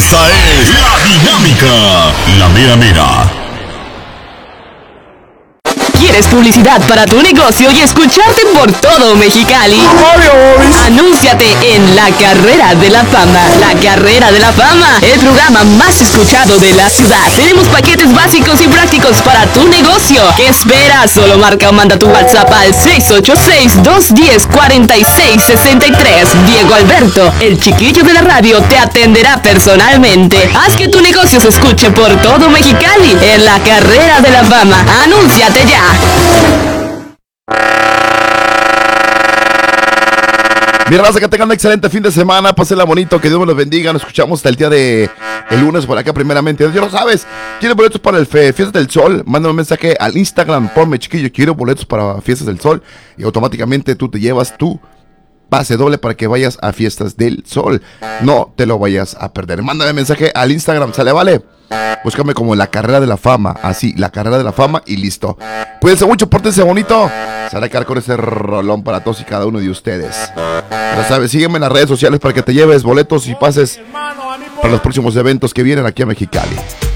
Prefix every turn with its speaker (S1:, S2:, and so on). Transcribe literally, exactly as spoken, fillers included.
S1: Esta es La Dinámica, la mera mera.
S2: ¿Quieres publicidad para tu negocio y escucharte por todo Mexicali? Anúnciate en La Carrera de la Fama. La Carrera de la Fama, el programa más escuchado de la ciudad. Tenemos paquetes básicos y prácticos para tu negocio. ¿Qué esperas? Solo marca o manda tu WhatsApp al seis ocho seis, dos uno cero, cuatro seis seis tres. Diego Alberto, el chiquillo de la radio, te atenderá personalmente. Haz que tu negocio se escuche por todo Mexicali en La Carrera de la Fama. Anúnciate ya.
S3: Mi raza, que tengan un excelente fin de semana, pásenla bonito, que Dios me los bendiga. Nos escuchamos hasta el día de el lunes por acá primeramente. Ya lo sabes, ¿quieres boletos para el fe, Fiestas del Sol? Mándame un mensaje al Instagram, ponme chiquillo, quiero boletos para Fiestas del Sol, y automáticamente tú te llevas tu pase doble para que vayas a Fiestas del Sol. No te lo vayas a perder. Mándame mensaje al Instagram, ¿sale? Vale. Búscame como La Carrera de la Fama. Así, La Carrera de la Fama y listo. Cuídense mucho, pórtense bonito. Se hará quedar con ese rolón para todos y cada uno de ustedes. Ya sabes, sígueme en las redes sociales para que te lleves boletos y pases para los próximos eventos que vienen aquí a Mexicali.